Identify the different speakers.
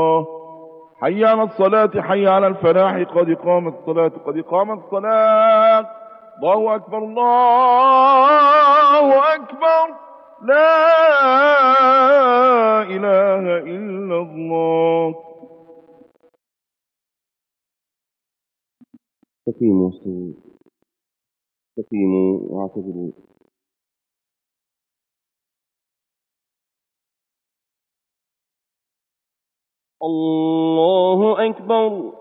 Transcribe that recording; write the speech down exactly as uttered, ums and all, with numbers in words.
Speaker 1: حي على الصلاة، حي على الفلاح، قد قامت الصلاة، قد قامت الصلاة. الله أكبر، الله أكبر، لا إله إلا الله.
Speaker 2: استقيموا استووا، استقيموا واعتدلوا. الله أكبر.